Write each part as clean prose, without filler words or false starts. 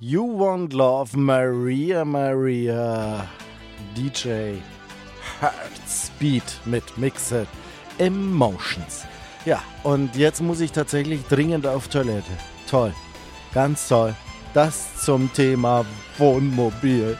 You Won't Love Maria Maria. DJ Heartspeed mit Mixed Emotions. Ja, und jetzt muss ich tatsächlich dringend auf Toilette. Toll, ganz toll. Das zum Thema Wohnmobil.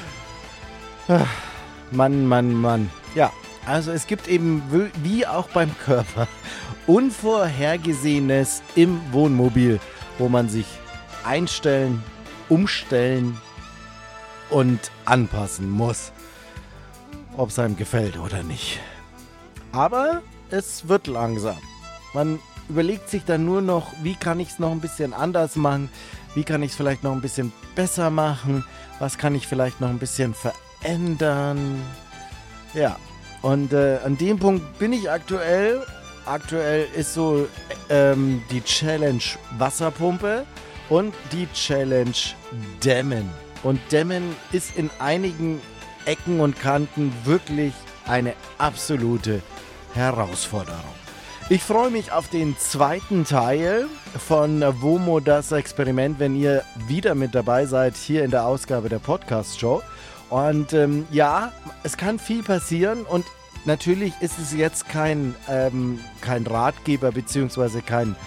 Mann. Ja, also es gibt eben, wie auch beim Körper, Unvorhergesehenes im Wohnmobil, wo man sich einstellen, umstellen und anpassen muss, ob es einem gefällt oder nicht. Aber es wird langsam. Man überlegt sich dann nur noch, wie kann ich es noch ein bisschen anders machen, wie kann ich es vielleicht noch ein bisschen besser machen, was kann ich vielleicht noch ein bisschen verändern. Ja, und an dem Punkt bin ich aktuell. Aktuell ist so die Challenge Wasserpumpe und die Challenge Dämmen. Und Dämmen ist in einigen Ecken und Kanten wirklich eine absolute Herausforderung. Ich freue mich auf den zweiten Teil von WOMO das Experiment, wenn ihr wieder mit dabei seid hier in der Ausgabe der Podcast-Show. Und ja, es kann viel passieren und natürlich ist es jetzt kein Ratgeber bzw.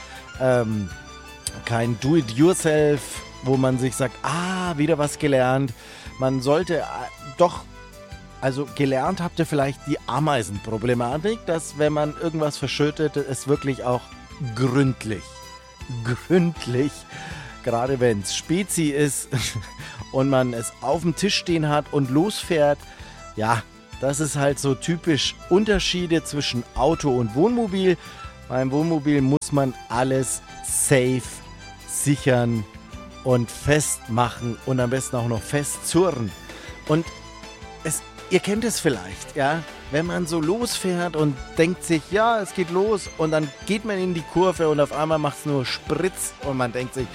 kein Do-it-yourself, wo man sich sagt, wieder was gelernt. Man sollte doch, also gelernt habt ihr vielleicht die Ameisenproblematik, dass wenn man irgendwas verschüttet, es wirklich auch gründlich, gerade wenn es Spezi ist und man es auf dem Tisch stehen hat und losfährt, ja, das ist halt so typisch Unterschiede zwischen Auto und Wohnmobil. Beim Wohnmobil muss man alles safe sichern und festmachen und am besten auch noch festzurren. Und ihr kennt es vielleicht, ja, wenn man so losfährt und denkt sich, ja, es geht los und dann geht man in die Kurve und auf einmal macht es nur Spritz und man denkt sich,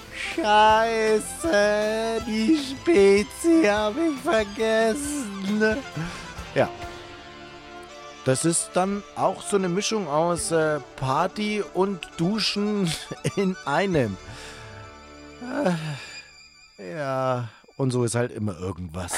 Scheiße, die Spezi habe ich vergessen. Ja, das ist dann auch so eine Mischung aus Party und Duschen in einem. Ja, und so ist halt immer irgendwas.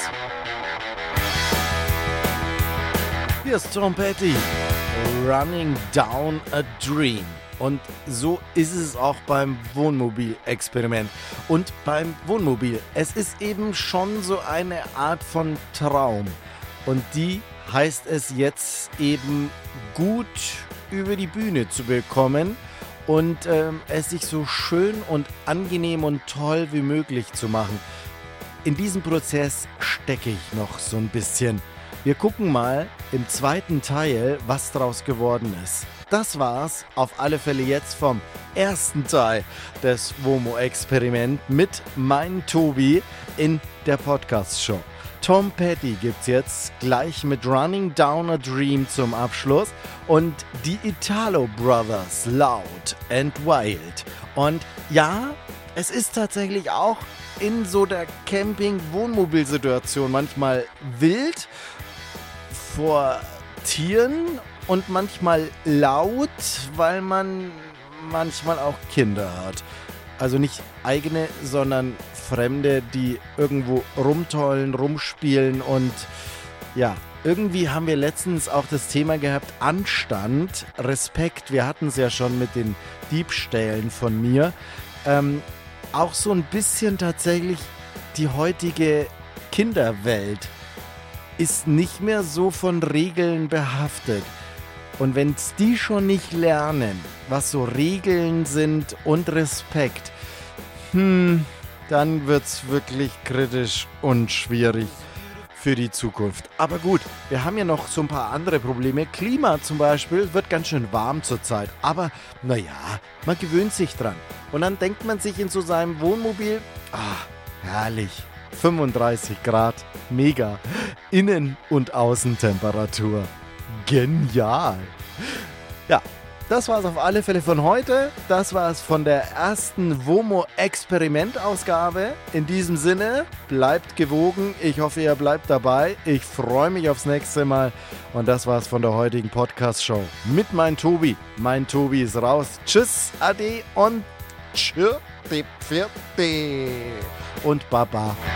Hier ist Tom Petty, Running Down a Dream. Und so ist es auch beim Wohnmobil-Experiment. Und beim Wohnmobil, es ist eben schon so eine Art von Traum. Und die heißt es jetzt eben gut über die Bühne zu bekommen und es sich so schön und angenehm und toll wie möglich zu machen. In diesem Prozess stecke ich noch so ein bisschen. Wir gucken mal im zweiten Teil, was draus geworden ist. Das war's auf alle Fälle jetzt vom ersten Teil des WOMO-Experiment mit mein Tobi in der Podcast-Show. Tom Petty gibt's jetzt gleich mit Running Down a Dream zum Abschluss und die Italo Brothers Loud and Wild. Und ja, es ist tatsächlich auch in so der Camping-Wohnmobil-Situation manchmal wild vor Tieren und manchmal laut, weil man manchmal auch Kinder hat. Also nicht eigene, sondern Fremde, die irgendwo rumtollen, rumspielen und ja, irgendwie haben wir letztens auch das Thema gehabt, Anstand, Respekt. Wir hatten es ja schon mit den Diebstählen von mir. Auch so ein bisschen tatsächlich die heutige Kinderwelt ist nicht mehr so von Regeln behaftet. Und wenn es die schon nicht lernen, was so Regeln sind und Respekt, dann wird es wirklich kritisch und schwierig für die Zukunft. Aber gut, wir haben ja noch so ein paar andere Probleme. Klima zum Beispiel wird ganz schön warm zurzeit. Aber naja, man gewöhnt sich dran. Und dann denkt man sich in so seinem Wohnmobil, herrlich, 35 Grad, mega, Innen- und Außentemperatur. Genial. Ja, das war es auf alle Fälle von heute. Das war es von der ersten WOMO-Experiment-Ausgabe. In diesem Sinne, bleibt gewogen. Ich hoffe, ihr bleibt dabei. Ich freue mich aufs nächste Mal. Und das war es von der heutigen Podcast-Show mit mein Tobi. Mein Tobi ist raus. Tschüss, ade und tschüss. Vierte und Baba.